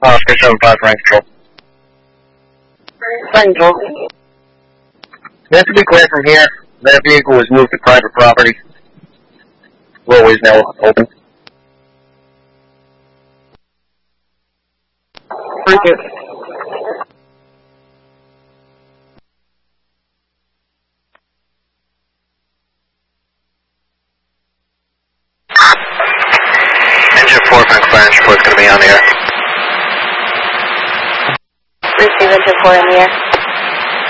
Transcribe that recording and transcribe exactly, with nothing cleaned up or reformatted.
Oscar seven five, Frank Control. Frank Control. We have to be clear from here. That vehicle was moved to private property. Roadway is now open. Thank you. Engine four, Frank French, report's going to be on the air. Receive engine four in the air.